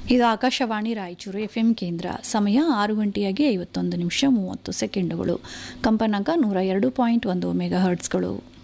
ಇದು ಆಕಾಶವಾಣಿ ರಾಯಚೂರು ಎಫ್ಎಂ ಕೇಂದ್ರ. ಸಮಯ 6:51 ನಿಮಿಷ 30 ಸೆಕೆಂಡುಗಳು. ಕಂಪನಾಂಕ 102.1 ಮೆಗಾಹರ್ಟ್ಸ್ಗಳು.